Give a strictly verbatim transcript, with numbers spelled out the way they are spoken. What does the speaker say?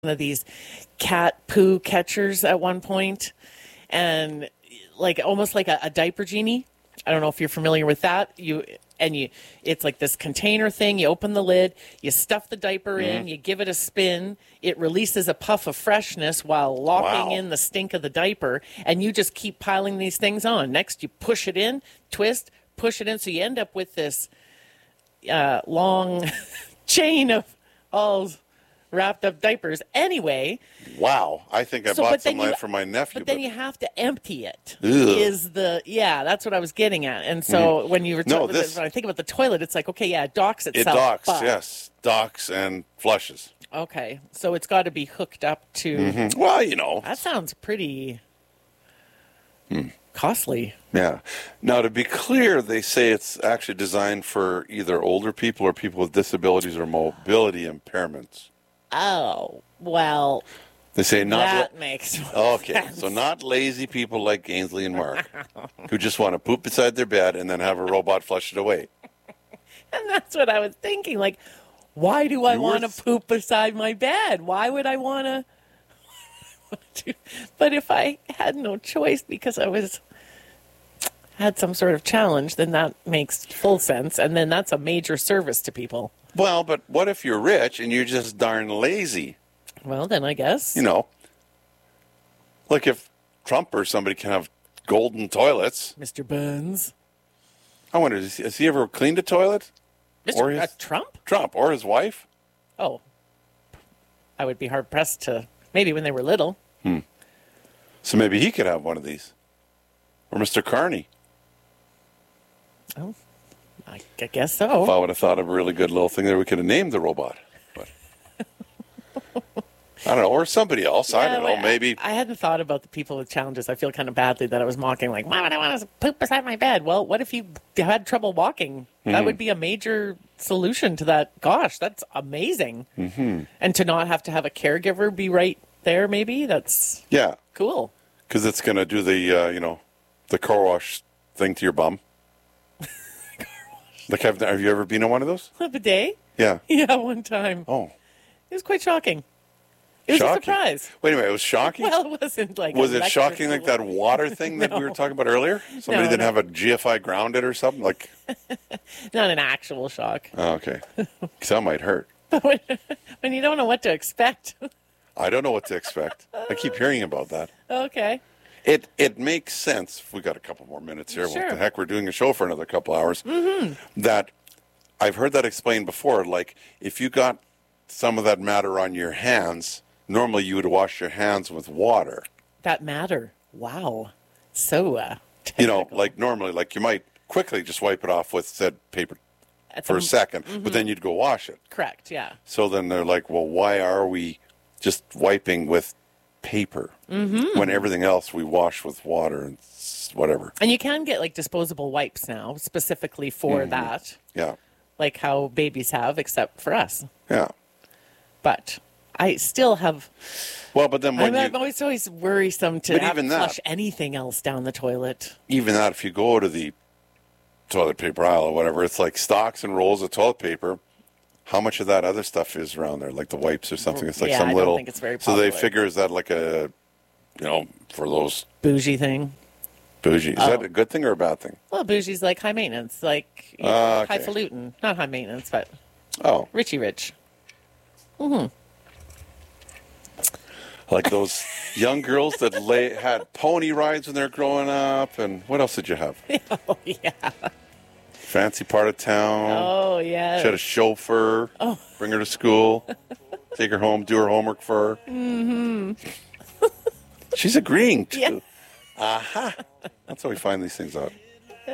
of these cat poo catchers at one point, and like almost like a, a diaper genie. I don't know if you're familiar with that. You and you, it's like this container thing. You open the lid, you stuff the diaper mm-hmm. in, you give it a spin. It releases a puff of freshness while locking wow. in the stink of the diaper, and you just keep piling these things on. Next, you push it in, twist, push it in, so you end up with this uh, long chain of all wrapped up diapers. Anyway. Wow. I think I so, bought some land for my nephew. But, but then you have to empty it. Ugh. Is the, yeah, that's what I was getting at. And so mm-hmm. when you were no, talking, this, when I think about the toilet, it's like, okay, yeah, it docks itself. It docks, but, yes. Docks and flushes. Okay. So it's got to be hooked up to. Mm-hmm. Well, you know. That sounds pretty hmm. costly. Yeah. Now, to be clear, they say it's actually designed for either older people or people with disabilities or mobility impairments. Oh, well, they say not that la- makes okay, sense. So not lazy people like Ainsley and Mark who just want to poop beside their bed and then have a robot flush it away. And that's what I was thinking. Like, why do I want to th- poop beside my bed? Why would I want to? But if I had no choice because I was had some sort of challenge, then that makes full sense. And then that's a major service to people. Well, but what if you're rich and you're just darn lazy? Well, then I guess. You know, like if Trump or somebody can have golden toilets. Mister Burns. I wonder, has he, has he ever cleaned a toilet? Mister Or his, uh, Trump? Trump or his wife? Oh. I would be hard-pressed to, maybe when they were little. Hmm. So maybe he could have one of these. Or Mister Carney. Oh. I guess so. If I would have thought of a really good little thing there, we could have named the robot. But I don't know, or somebody else. Yeah, I don't know. Maybe I, I hadn't thought about the people with challenges. I feel kind of badly that I was mocking, like, why would I want to poop beside my bed? Well, what if you had trouble walking? Mm-hmm. That would be a major solution to that. Gosh, that's amazing. Mm-hmm. And to not have to have a caregiver be right there, maybe that's yeah, cool. Because it's going to do the uh, you know the car wash thing to your bum. Like, have, have you ever been on one of those? A bidet? Yeah. Yeah, one time. Oh. It was quite shocking. It was shocking. a surprise. Wait a minute, it was shocking? Well, it wasn't like Was it shocking like that water thing that no. we were talking about earlier? Somebody no, didn't no. have a G F I grounded or something? Like, not an actual shock. Oh, okay. Because that might hurt. But when, when you don't know what to expect. I don't know what to expect. I keep hearing about that. Okay. It it makes sense, if we got a couple more minutes here, sure. what the heck, we're doing a show for another couple hours, mm-hmm. that I've heard that explained before, like if you got some of that matter on your hands, normally you would wash your hands with water. That matter? Wow. So, uh, you know, like normally, like you might quickly just wipe it off with said paper That's for a, a second, mm-hmm. but then you'd go wash it. Correct, yeah. So then they're like, well, why are we just wiping with paper mm-hmm. when everything else we wash with water and whatever? And you can get like disposable wipes now specifically for mm-hmm. that. Yeah. Like how babies have, except for us. Yeah. But I still have... Well, but then when I'm, you... I'm always, always worrisome to but have even to flush that, anything else down the toilet. Even that, if you go to the toilet paper aisle or whatever, it's like stocks and rolls of toilet paper. How much of that other stuff is around there, like the wipes or something? It's like yeah, some I little... don't think it's very so popular. they figure, is that like a, you know, for those... Bougie thing? Bougie. Is oh. that a good thing or a bad thing? Well, bougie's like high maintenance, like you know, uh, okay. highfalutin. Not high maintenance, but oh, richy rich. Mm-hmm. Like those young girls that lay, had pony rides when they were growing up, and what else did you have? Oh, yeah. Fancy part of town. Oh, yeah. She had a chauffeur. Oh. Bring her to school. Take her home, do her homework for her. Mm-hmm. She's agreeing, too. Yeah. Aha. That's how we find these things out.